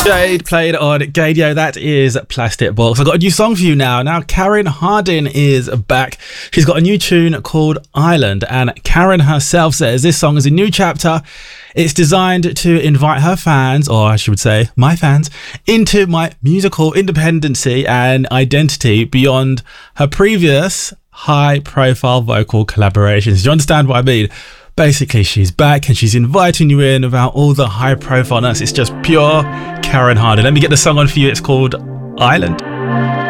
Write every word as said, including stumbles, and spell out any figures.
Jade played on Gadio. That is Plastic Box. I've got a new song for you now. Now, Karen Harding is back. She's got a new tune called Island, and Karen herself says this song is a new chapter. It's designed to invite her fans, or I should say my fans, into my musical independency and identity beyond her previous high-profile vocal collaborations. Do you understand what I mean? Basically, she's back and she's inviting you in without all the high profileness. It's just pure Karen Harding. Let me get the song on for you. It's called Island.